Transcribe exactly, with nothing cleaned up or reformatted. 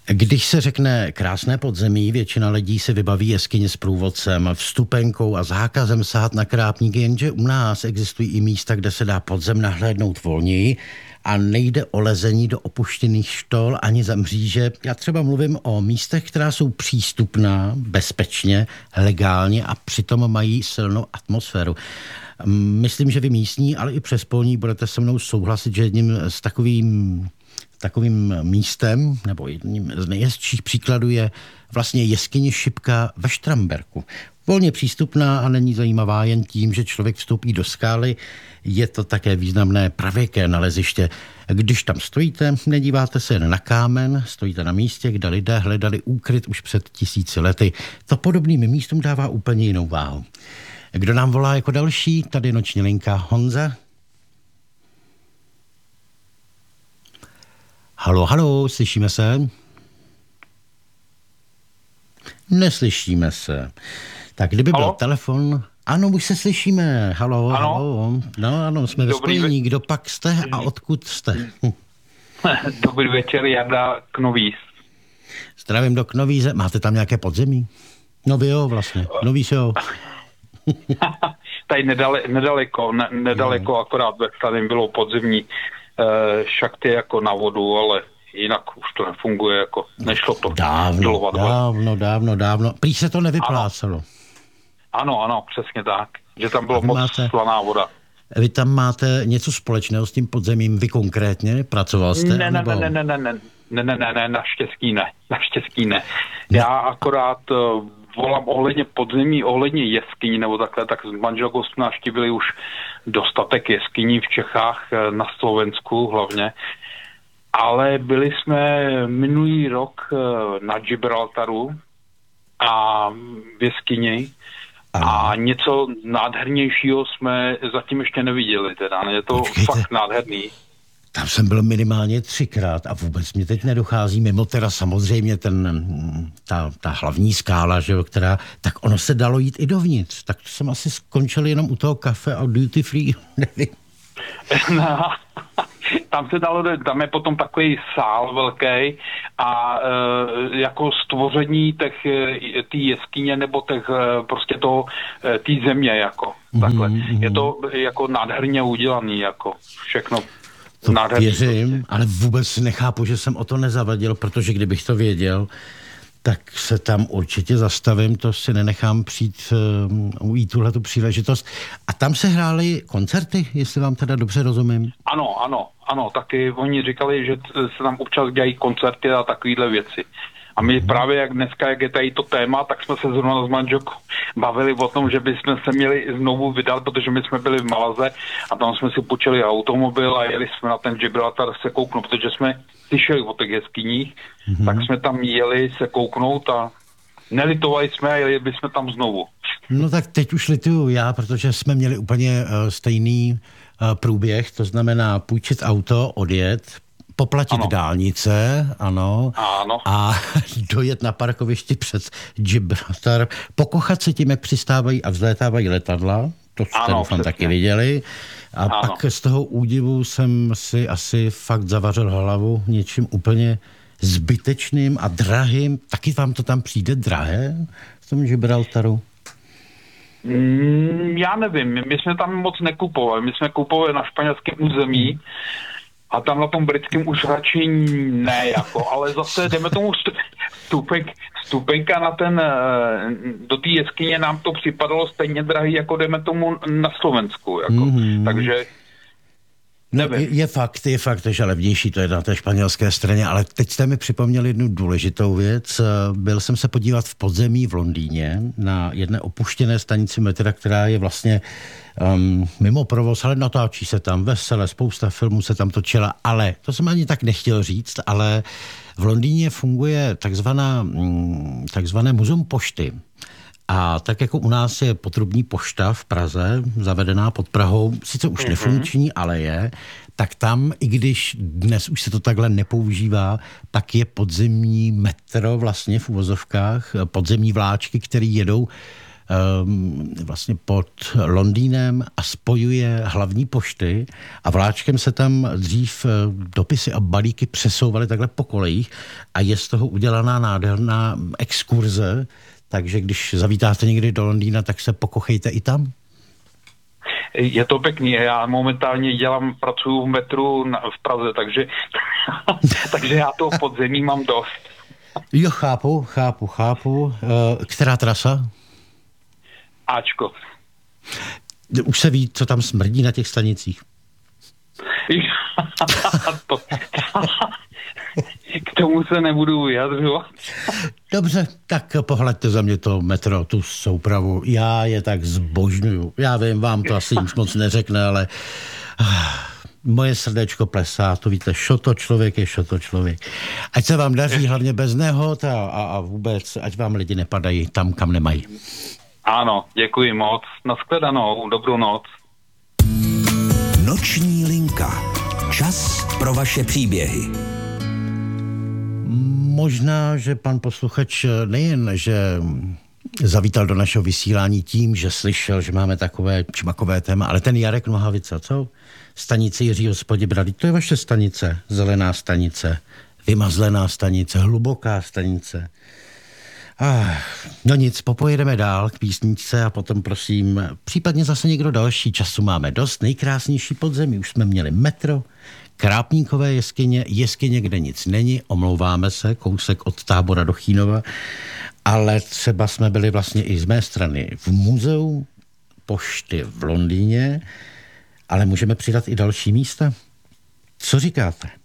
Když se řekne krásné podzemí, většina lidí si vybaví jeskyně s průvodcem, vstupenkou a zákazem sahat na krápníky, jenže u nás existují i místa, kde se dá podzem nahlédnout volněji a nejde o lezení do opuštěných štol ani za mříže. Já třeba mluvím o místech, která jsou přístupná, bezpečně, legálně a přitom mají silnou atmosféru. Myslím, že vy místní, ale i přespolní budete se mnou souhlasit, že jedním z takovým Takovým místem, nebo jedním z nejhezčích příkladů je vlastně jeskyně Šipka ve Štramberku. Volně přístupná a není zajímavá jen tím, že člověk vstoupí do skály, je to také významné pravěké naleziště. Když tam stojíte, nedíváte se jen na kámen, stojíte na místě, kde lidé hledali úkryt už před tisíci lety. To podobným místům dává úplně jinou váhu. Kdo nám volá jako další? Tady noční linka Honza. Halo, halo, slyšíme se? Neslyšíme se. Tak kdyby halo? Byl telefon... Ano, už se slyšíme. Halo, ano? Halo. No ano, jsme ve spojení. Kdo pak jste a odkud jste? Dobrý večer, Jarda Knovíz. Zdravím do Knovíze. Máte tam nějaké podzemí? No vy jo, vlastně. Knovíz jo. Tady nedale, nedaleko, ne, nedaleko, no. Akorát tady bylo podzemní šachty jako na vodu, ale jinak už to nefunguje, jako nešlo to. Dávno, dávno, dávno, dávno. Prý se to nevyplácelo. Ano, ano, přesně tak. Že tam bylo moc máte, slaná voda. Vy tam máte něco společného s tím podzemím, vy konkrétně? Pracoval jste? Ne, ne, ne, ne, ne, ne, ne, ne, ne, ne, ne, naštěstí ne, naštěstí ne. ne. Já akorát uh, volám ohledně podzemí, ohledně jeskyní, nebo takhle, tak s manželkou jsme navštívili už dostatek jeskyní v Čechách, na Slovensku hlavně, ale byli jsme minulý rok na Gibraltaru a v jeskyni a něco nádhernějšího jsme zatím ještě neviděli, teda je to Počkejte. Fakt nádherný. Tam jsem byl minimálně třikrát a vůbec mě teď nedochází, mimo teda samozřejmě ten, ta, ta hlavní skála, že jo, která, tak ono se dalo jít i dovnitř. Tak to jsem asi skončil jenom u toho kafe a duty free, nevím. No, tam se dalo, tam je potom takový sál velký a e, jako stvoření těch té jeskyně nebo těch prostě toho, té země jako takhle. Mm-hmm. Je to jako nádherně udělaný jako všechno. To věřím, ale vůbec nechápu, že jsem o to nezavadil, protože kdybych to věděl, tak se tam určitě zastavím, to si nenechám přijít uh, ujít tuhletu příležitost. A tam se hrály koncerty, jestli vám teda dobře rozumím? Ano, ano, ano, taky oni říkali, že se tam občas dělají koncerty a takovýhle věci. A my hmm. právě jak dneska, jak je tady to téma, tak jsme se zrovna s manželkou bavili o tom, že bychom se měli znovu vydat, protože my jsme byli v Malaze a tam jsme si počali automobil a jeli jsme na ten Gibraltar se kouknout, protože jsme slyšeli o těch jeskyních, hmm. tak jsme tam jeli se kouknout a nelitovali jsme a jeli bychom tam znovu. No tak teď už lituju já, protože jsme měli úplně uh, stejný uh, průběh, to znamená půjčit auto, odjet, poplatit ano. dálnice, ano, ano, a dojet na parkovišti přes Gibraltar, pokochat se tím, jak přistávají a vzlétávají letadla, to jste doufám taky viděli, a ano. pak z toho údivu jsem si asi fakt zavařil hlavu něčím úplně zbytečným a drahým. Taky vám to tam přijde drahé v tom Gibraltaru? Mm, já nevím, my jsme tam moc nekupovali, my jsme kupovali na španělském území, a tam na tom britském už radši ne, jako, ale zase jdeme tomu stupenk, stupenka na ten, do té jeskyně nám to připadalo stejně drahý, jako jdeme tomu na Slovensku, jako, mm-hmm. takže nevím. Je, je fakt, je fakt, že levnější to je na té španělské straně, ale teď jste mi připomněl jednu důležitou věc. Byl jsem se podívat v podzemí v Londýně na jedné opuštěné stanici metra, která je vlastně um, mimo provoz, ale natáčí se tam vesele, spousta filmů se tam točila, ale to jsem ani tak nechtěl říct, ale v Londýně funguje takzvaná, takzvané muzeum pošty. A tak jako u nás je potrubní pošta v Praze, zavedená pod Prahou, sice už nefunkční, ale je, tak tam, i když dnes už se to takhle nepoužívá, tak je podzemní metro vlastně v uvozovkách, podzemní vláčky, které jedou vlastně pod Londýnem a spojuje hlavní pošty a vláčkem se tam dřív dopisy a balíky přesouvaly takhle po kolejích a je z toho udělaná nádherná exkurze, takže když zavítáte někdy do Londýna, tak se pokochejte i tam. Je to pěkný, já momentálně dělám, pracuji v metru v Praze, takže, takže já toho podzemí mám dost. Jo, chápu, chápu, chápu. Která trasa? Ačko. Už se ví, co tam smrdí na těch stanicích. to, k tomu se nebudu vyjadřovat. Dobře, tak pohleďte za mě to metro, tu soupravu. Já je tak zbožňuju. Já vím, vám to asi nic moc neřekne, ale moje srdéčko plesá, to víte, šoto člověk je šoto člověk. Ať se vám daří hlavně bez nehod a, a, a vůbec, ať vám lidi nepadají tam, kam nemají. Ano, děkuji moc. Nashledanou, dobrou noc. Noční linka. Čas pro vaše příběhy. Možná, že pan posluchač nejen, že zavítal do našeho vysílání tím, že slyšel, že máme takové čmakové téma, ale ten Jarek Nohavica, co? Stanice Jiřího z Poděbrady, to je vaše stanice, zelená stanice, vymazlená stanice, hluboká stanice. Ah, no nic, popojedeme dál k písničce a potom prosím, případně zase někdo další. Času máme dost, nejkrásnější podzemí, už jsme měli metro, Krápníkové jeskyně, jeskyně, kde nic není, omlouváme se, kousek od Tábora do Chínova, ale třeba jsme byli vlastně i z mé strany v muzeu pošty v Londýně, ale můžeme přidat i další místa. Co říkáte?